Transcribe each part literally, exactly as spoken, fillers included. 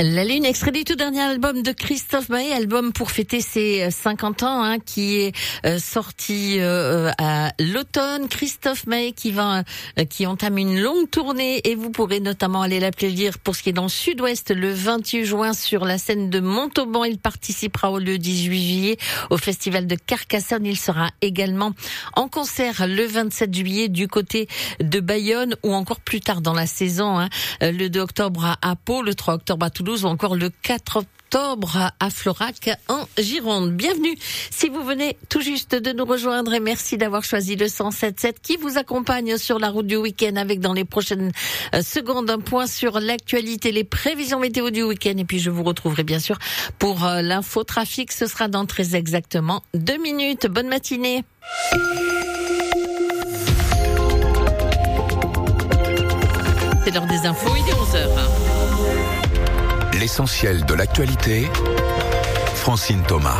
La Lune, extrait du tout dernier album de Christophe Maé, album pour fêter ses cinquante ans, hein, qui est euh, sorti euh, à l'automne. Christophe Maé qui va, euh, qui entame une longue tournée, et vous pourrez notamment aller l'applaudir pour ce qui est dans le sud-ouest le vingt-huit juin sur la scène de Montauban. Il participera au le dix-huit juillet au festival de Carcassonne. Il sera également en concert le vingt-sept juillet du côté de Bayonne, ou encore plus tard dans la saison, hein, le deux octobre à Pau, le trois octobre à Toulouse, ou encore le quatre octobre à Florac en Gironde. Bienvenue si vous venez tout juste de nous rejoindre, et merci d'avoir choisi le cent sept sept qui vous accompagne sur la route du week-end, avec dans les prochaines secondes un point sur l'actualité, les prévisions météo du week-end, et puis je vous retrouverai bien sûr pour l'infotrafic. Ce sera dans très exactement deux minutes. Bonne matinée. C'est l'heure des infos, il est onze heures. L'essentiel de l'actualité, Francine Thomas.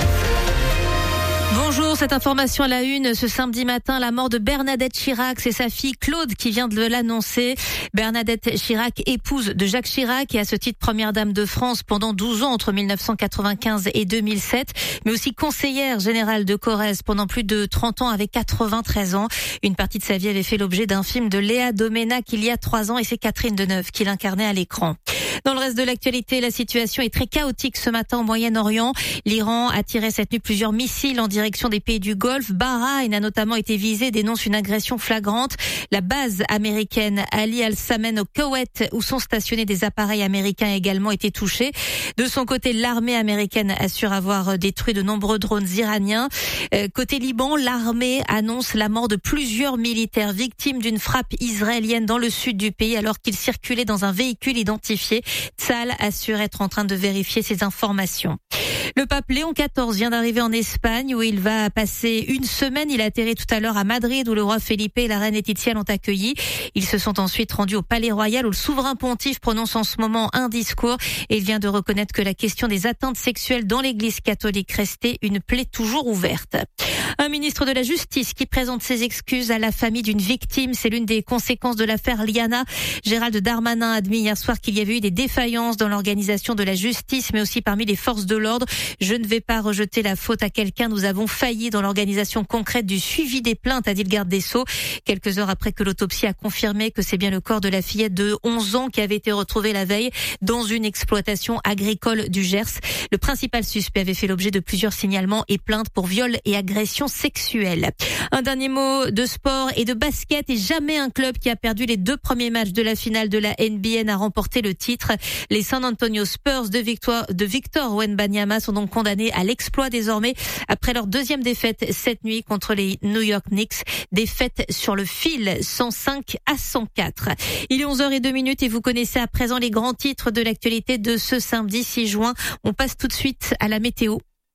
Bonjour, cette information à la une ce samedi matin, la mort de Bernadette Chirac, c'est sa fille Claude qui vient de l'annoncer. Bernadette Chirac, épouse de Jacques Chirac, et à ce titre première dame de France pendant douze ans entre mille neuf cent quatre-vingt-quinze et deux mille sept, mais aussi conseillère générale de Corrèze pendant plus de trente ans avec quatre-vingt-treize ans. Une partie de sa vie avait fait l'objet d'un film de Léa Doménac il y a trois ans, et c'est Catherine Deneuve qui l'incarnait à l'écran. Dans le reste de l'actualité, la situation est très chaotique ce matin au Moyen-Orient. L'Iran a tiré cette nuit plusieurs missiles en direction des pays du Golfe. Bahreïn a notamment été visé, dénonce une agression flagrante. La base américaine Ali Al-Samen au Koweït, où sont stationnés des appareils américains, a également été touchée. De son côté, l'armée américaine assure avoir détruit de nombreux drones iraniens. Euh, côté Liban, l'armée annonce la mort de plusieurs militaires victimes d'une frappe israélienne dans le sud du pays alors qu'ils circulaient dans un véhicule identifié. Tsahal assure être en train de vérifier ces informations. Le pape Léon quatorze vient d'arriver en Espagne, où il va passer une semaine. Il a atterri tout à l'heure à Madrid, où le roi Felipe et la reine Laetitia l'ont accueilli. Ils se sont ensuite rendus au Palais Royal, où le souverain pontife prononce en ce moment un discours, et il vient de reconnaître que la question des atteintes sexuelles dans l'Église catholique restait une plaie toujours ouverte. Un ministre de la Justice qui présente ses excuses à la famille d'une victime, c'est l'une des conséquences de l'affaire Liana. Gérald Darmanin a admis hier soir qu'il y avait eu des défaillances dans l'organisation de la justice, mais aussi parmi les forces de l'ordre. Je ne vais pas rejeter la faute à quelqu'un, nous avons failli dans l'organisation concrète du suivi des plaintes, a dit le garde des Sceaux, quelques heures après que l'autopsie a confirmé que c'est bien le corps de la fillette de onze ans qui avait été retrouvé la veille dans une exploitation agricole du Gers. Le principal suspect avait fait l'objet de plusieurs signalements et plaintes pour viol et agression sexuelle. Un dernier mot de sport et de basket, et jamais un club qui a perdu les deux premiers matchs de la finale de la N B A n'a remporté le titre. Les San Antonio Spurs de Victor, de Victor Wembanyama sont donc condamnés à l'exploit désormais après leur deuxième défaite cette nuit contre les New York Knicks. Défaite sur le fil, cent cinq à cent quatre. Il est onze heures zéro deux et vous connaissez à présent les grands titres de l'actualité de ce samedi six juin. On passe tout de suite à la météo.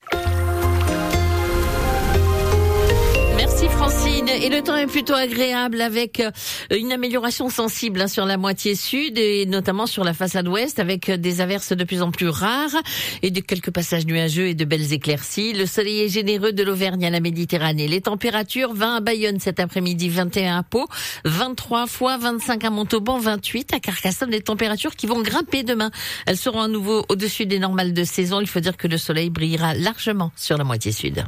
Merci Francine. Et le temps est plutôt agréable, avec une amélioration sensible hein, sur la moitié sud, et notamment sur la façade ouest, avec des averses de plus en plus rares et de quelques passages nuageux et de belles éclaircies. Le soleil est généreux de l'Auvergne à la Méditerranée. Les températures, vingt à Bayonne cet après-midi, vingt et un à Pau, vingt-trois fois, vingt-cinq à Montauban, vingt-huit à Carcassonne. Des températures qui vont grimper demain. Elles seront à nouveau au-dessus des normales de saison. Il faut dire que le soleil brillera largement sur la moitié sud.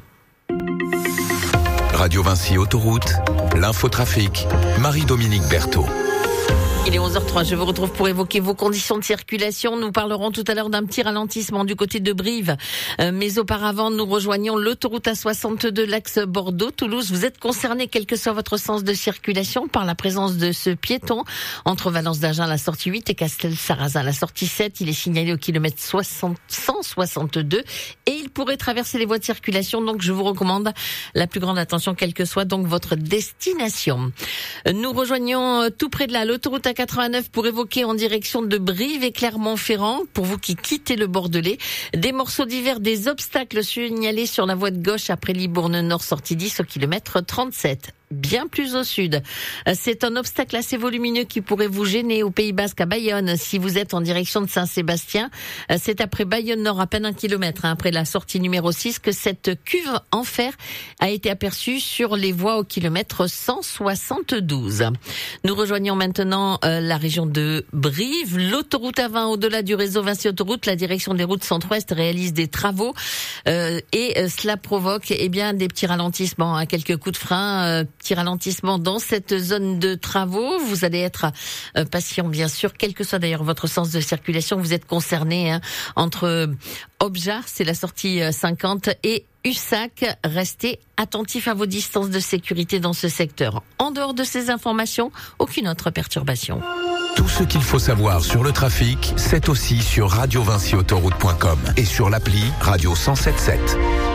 Radio Vinci Autoroute, l'infotrafic, Marie-Dominique Berthaud. Il est onze heures zéro trois, je vous retrouve pour évoquer vos conditions de circulation. Nous parlerons tout à l'heure d'un petit ralentissement du côté de Brive. Euh, mais auparavant, nous rejoignons l'autoroute A soixante-deux, l'axe Bordeaux-Toulouse. Vous êtes concerné, quel que soit votre sens de circulation, par la présence de ce piéton entre Valence d'Agen, la sortie huit, et Castel-Sarrazin, la sortie sept. Il est signalé au kilomètre soixante, cent soixante-deux, et il pourrait traverser les voies de circulation. Donc, je vous recommande la plus grande attention, quelle que soit donc votre destination. Nous rejoignons tout près de là l'autoroute A quatre-vingt-neuf pour évoquer en direction de Brive et Clermont-Ferrand, pour vous qui quittez le Bordelais, des morceaux divers, des obstacles signalés sur la voie de gauche après Libourne Nord sortie dix au kilomètre trente-sept. bien plus au sud. C'est un obstacle assez volumineux qui pourrait vous gêner au Pays Basque à Bayonne si vous êtes en direction de Saint-Sébastien. C'est après Bayonne Nord, à peine un kilomètre, hein, après la sortie numéro six, que cette cuve en fer a été aperçue sur les voies au kilomètre cent soixante-douze. Nous rejoignons maintenant euh, la région de Brive. L'autoroute A vingt, au-delà du réseau Vinci Autoroute, la direction des routes centre-ouest réalise des travaux euh, et euh, cela provoque eh bien des petits ralentissements, hein, quelques coups de frein, euh, petits ralentissements dans cette zone de travaux. Vous allez être euh, patient bien sûr, quel que soit d'ailleurs votre sens de circulation. Vous êtes concerné hein, entre Objat, c'est la sortie cinquante, et Ussac. Restez attentifs à vos distances de sécurité dans ce secteur. En dehors de ces informations, aucune autre perturbation. Tout ce qu'il faut savoir sur le trafic, c'est aussi sur radio vinci autoroute point com et sur l'appli Radio cent soixante-dix-sept.